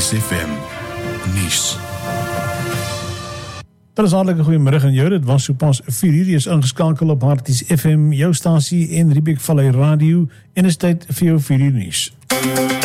Harties FM nuus. Dit is hartelijk goeiemiddag aan jou, dit was so pas 4 uur, jy is ingeskakel op Harties FM, jou stasie en Riebeek Vallei Radio, en is tyd vir jou 4 uur nuus.